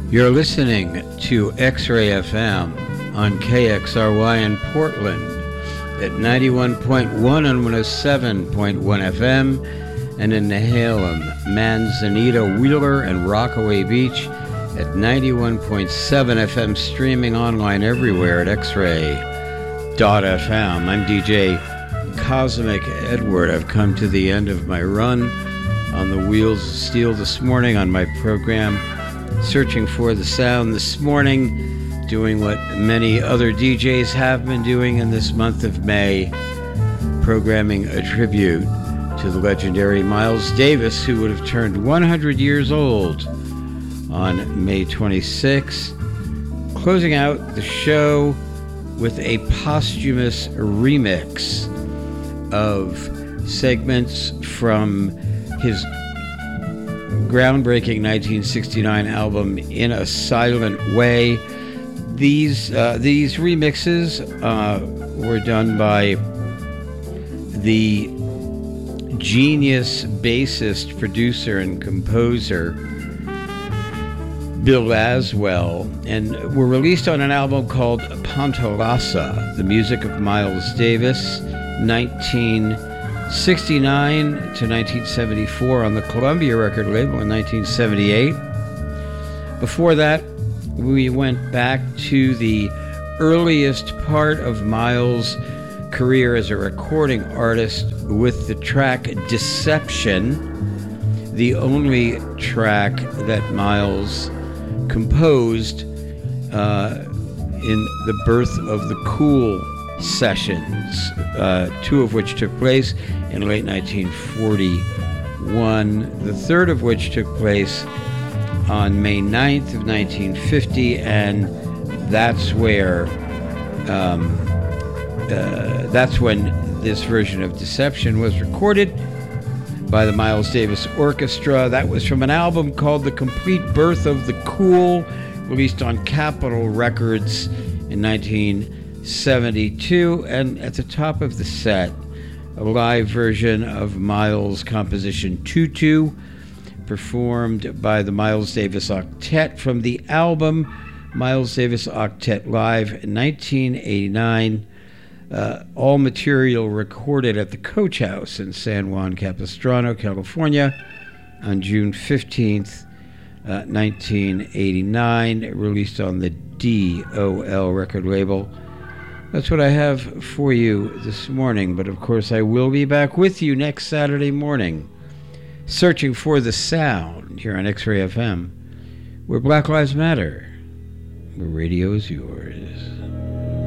You're listening to X-Ray FM on KXRY in Portland at 91.1 and 107.1 FM, and in Nehalem, Manzanita, Wheeler, and Rockaway Beach at 91.7 FM, streaming online everywhere at xray.fm. I'm DJ Cosmic Edward. I've come to the end of my run on the Wheels of Steel this morning on my program, Searching for the Sound this morning, doing what many other DJs have been doing in this month of May, programming a tribute to the legendary Miles Davis, who would have turned 100 years old on May 26. Closing out the show with a posthumous remix of segments from his groundbreaking 1969 album In a Silent Way. These remixes were done by the genius bassist, producer, and composer Bill Laswell, and were released on an album called Pantalasa, The Music of Miles Davis, 1969 to 1974 on the Columbia record label in 1978. Before that, we went back to the earliest part of Miles' career as a recording artist with the track Deception, the only track that Miles composed in the Birth of the Cool sessions, two of which took place in late 1941, the third of which took place on May 9th of 1950, and that's when this version of Deception was recorded by the Miles Davis Orchestra. That was from an album called The Complete Birth of the Cool, released on Capitol Records in 1972. And at the top of the set, a live version of Miles' composition Tutu, performed by the Miles Davis Octet from the album Miles Davis Octet Live in 1989. All material recorded at the Coach House in San Juan Capistrano, California, on June 15th, 1989, released on the DOL record label. That's what I have for you this morning, but of course I will be back with you next Saturday morning, searching for the sound here on X-Ray FM, where Black Lives Matter, where radio is yours.